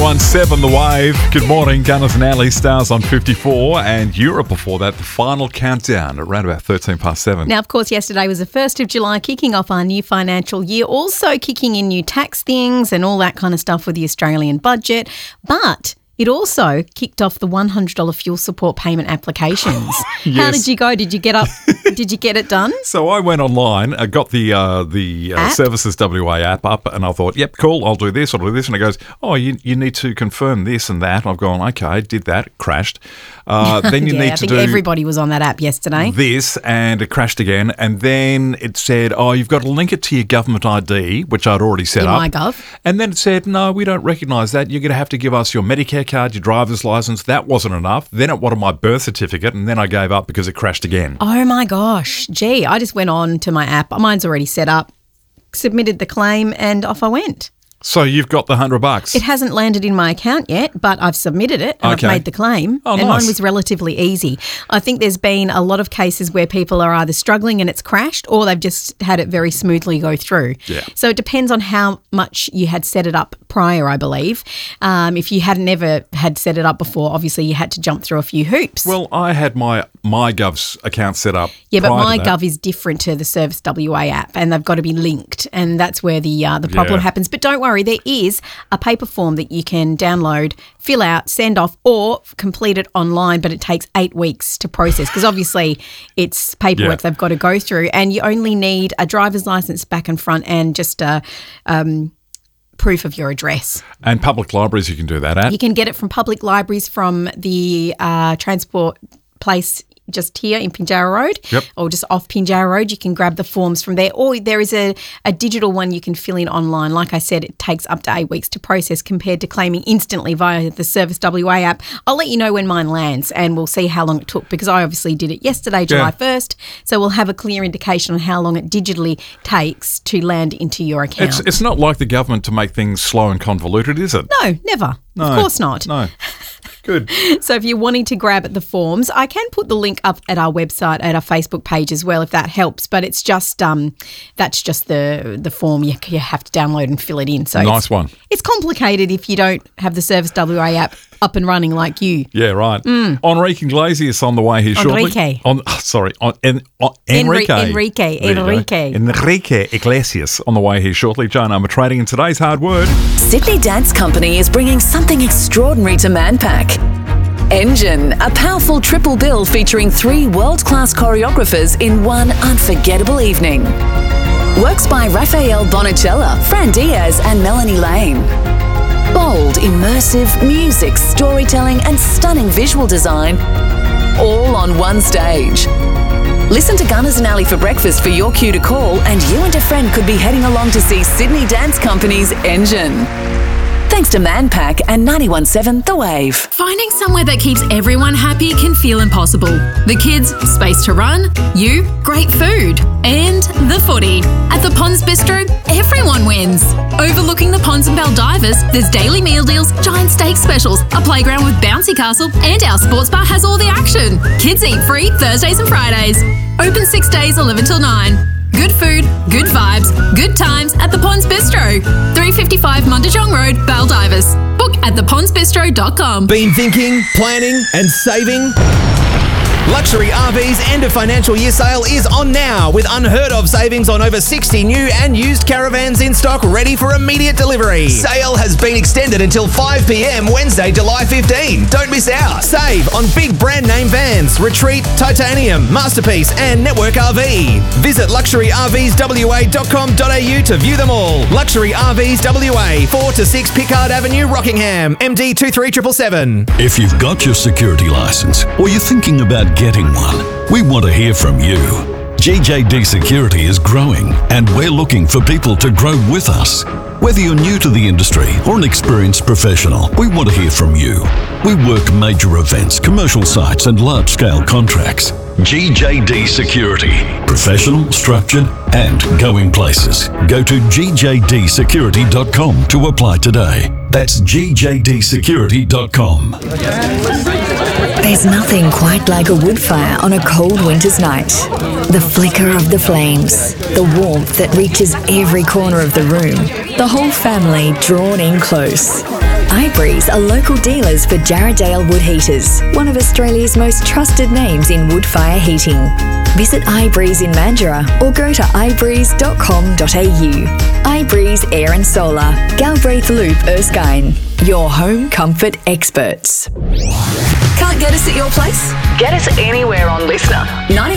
91.7 The Wave. Good morning. Gunners and Alley Stars on 54 and Europe before that. The final countdown around about 13 past 7. Now, of course, yesterday was the 1st of July, kicking off our new financial year, also kicking in new tax things and all that kind of stuff with the Australian budget. But it also kicked off the $100 fuel support payment applications. Yes. How did you go? Did you get up? Did you get it done? So I went online, I got the Services WA app up, and I thought, yep, cool, I'll do this. And it goes, oh, you need to confirm this and that. I've gone, okay, did that, it crashed. Then you need to do everybody was on that app yesterday. This, and it crashed again. And then it said, oh, you've got to link it to your government ID, which I'd already set up. MyGov. And then it said, no, we don't recognise that. You're going to have to give us your Medicare card, your driver's licence. That wasn't enough. Then it wanted my birth certificate, and then I gave up because it crashed again. Oh my gosh. Gee, I just went on to my app. Mine's already set up, submitted the claim, and off I went. So you've got the $100. It hasn't landed in my account yet, but I've submitted it and Okay. I've made the claim. Oh, and nice. mine was relatively easy. I think there's been a lot of cases where people are either struggling and it's crashed, or they've just had it very smoothly go through. Yeah. So it depends on how much you had set it up prior, I believe. If you hadn't ever had set it up before, obviously you had to jump through a few hoops. Well, I had my MyGov's account set up. Yeah, but prior to that. MyGov is different to the Service WA app, and they've got to be linked, and that's where the problem Yeah. happens. But don't worry, there is a paper form that you can download, fill out, send off, or complete it online, but it takes 8 weeks to process because obviously it's paperwork Yeah. they've got to go through, and you only need a driver's license back and front and just a proof of your address. And public libraries you can do that at. You can get it from public libraries, from the transport place just here in Pinjarra Road, Yep. or just off Pinjarra Road. You can grab the forms from there, or there is a digital one you can fill in online. Like I said, it takes up to 8 weeks to process compared to claiming instantly via the Service WA app. I'll let you know when mine lands, and we'll see how long it took, because I obviously did it yesterday, July 1st, so we'll have a clear indication on how long it digitally takes to land into your account. It's not like the government to make things slow and convoluted, is it? No, never. No. Of course not. No. Good. So if you're wanting to grab the forms, I can put the link up at our website, at our Facebook page as well, if that helps. But it's just that's just the form you have to download and fill it in. So Nice one. It's complicated if you don't have the Service WA app up and running like you. Yeah, right. Enrique Iglesias on the way here shortly. Enrique. Enrique Iglesias on the way here shortly. Joe Number Trading, and today's hard word. Sydney Dance Company is bringing something extraordinary to Manpack. Engine, a powerful triple bill featuring 3 world-class choreographers in one unforgettable evening. Works by Rafael Bonicella, Fran Diaz and Melanie Lane. Bold, immersive music, storytelling and stunning visual design, all on one stage. Listen to Gunners and Alley for breakfast for your cue to call, and you and a friend could be heading along to see Sydney Dance Company's Engine. Thanks to Manpack and 91.7 The Wave. Finding somewhere that keeps everyone happy can feel impossible. The kids, space to run, you, great food, and the footy. At the Ponds Bistro, everyone wins. Overlooking the ponds and Baldivers, there's daily meal deals, giant steak specials, a playground with bouncy castle, and our sports bar has all the action. Kids eat free Thursdays and Fridays. Open 6 days, 11 till 9. Good food, good vibes, good times at the Ponds Bistro. 355 Mundajong Road, Baldivers. Book at thepondsbistro.com. Been thinking, planning and saving? Luxury RV's end of financial year sale is on now, with unheard of savings on over 60 new and used caravans in stock ready for immediate delivery. Sale has been extended until 5 p.m. Wednesday, July 15. Don't miss out. Save on big brand name vans, Retreat, Titanium, Masterpiece and Network RV. Visit luxuryRVsWA.com.au to view them all. Luxury RVs WA, 4 to 6 Pickard Avenue, Rockingham, MD 23777. If you've got your security license or you're thinking about getting one, we want to hear from you. GJD Security is growing, and we're looking for people to grow with us. Whether you're new to the industry or an experienced professional, we want to hear from you. We work major events, commercial sites and large-scale contracts. GJD Security. Professional, structured and going places. Go to gjdsecurity.com to apply today. That's gjdsecurity.com. There's nothing quite like a wood fire on a cold winter's night. The flicker of the flames, the warmth that reaches every corner of the room, the whole family drawn in close. iBreeze are local dealers for Jarrahdale Wood Heaters, one of Australia's most trusted names in wood fire heating. Visit iBreeze in Mandurah or go to ibreeze.com.au. iBreeze Air and Solar, Galbraith Loop, Erskine. Your home comfort experts. Can't get us at your place? Get us anywhere on Listener. 94